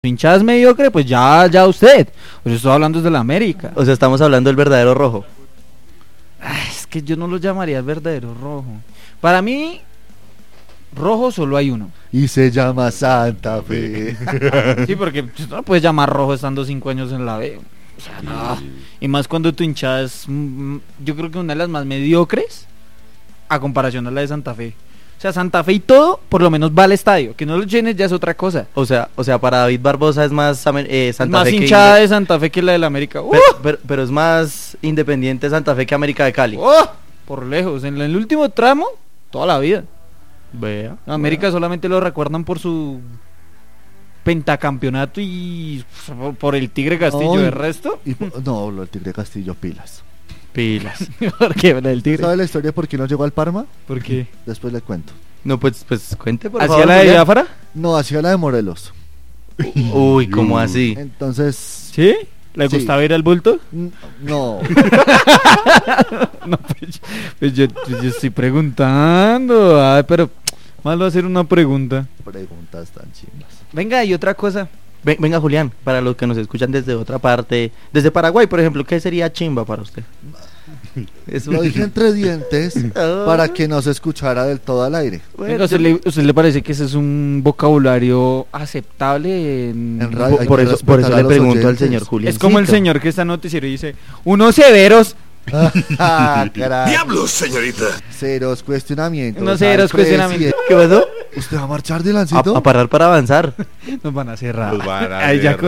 hinchada es mediocre, pues ya usted. Pues yo estoy hablando desde la América. O sea, estamos hablando del verdadero rojo. Es que yo no lo llamaría el verdadero rojo. Para mí, rojo solo hay uno. Y se llama Santa Fe. Sí, porque no lo puedes llamar rojo estando 5 años en la B. O sea, no. Y más cuando tu hinchada es, yo creo que una de las más mediocres a comparación a la de Santa Fe. O sea, Santa Fe y todo, por lo menos va al estadio. Que no lo llenes ya es otra cosa. O sea, para David Barbosa es más Santa Es más Fe hinchada de Santa Fe que la del América. pero es más independiente Santa Fe que América de Cali. Por lejos, en el último tramo, toda la vida. Vea. América solamente lo recuerdan por su pentacampeonato y por el Tigre Castillo. No, ¿El resto? No, lo del Tigre Castillo, pilas. Pilas. ¿Por qué? ¿El Tigre? ¿Sabe la historia por qué no llegó al Parma? ¿Por qué? Después le cuento. No, pues cuente por ¿Hacía favor. la de Julián. Biafara? No, hacía la de Morelos. Uy, ¿cómo así? Entonces, ¿Sí? ¿Le Sí. gustaba ir al bulto? no. No, pues yo estoy preguntando. Ay, pero malo hacer una pregunta. Preguntas tan chimbas. Venga, y otra cosa. Venga, Julián, para los que nos escuchan desde otra parte, desde Paraguay, por ejemplo, ¿qué sería chimba para usted? Eso Lo dije entre dientes para que no se escuchara del todo al aire. Venga, ¿usted le parece que ese es un vocabulario aceptable En radio? Hay Por que eso respetar a le los pregunto al oyentes. señor Julián. Es como el señor que está en noticiero y dice, unos severos. Caray. ¡Diablos, señorita! Ceros cuestionamientos. No ceros al cuestionamientos. presidente. ¿Qué pasó? ¿Usted va a marchar de Lancito? A parar para avanzar. Nos van a cerrar. Nos van a Ahí ya cerrar.